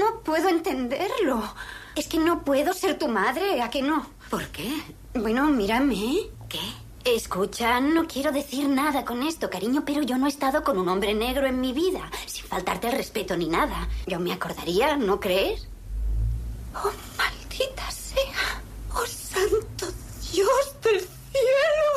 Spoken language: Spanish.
No puedo entenderlo. Es que no puedo ser tu madre, ¿a que no? ¿Por qué? Bueno, mírame. ¿Qué? Escucha, no quiero decir nada con esto, cariño, pero yo no he estado con un hombre negro en mi vida, sin faltarte el respeto ni nada. Yo me acordaría, ¿no crees? Oh, maldita sea. Oh, santo Dios del cielo.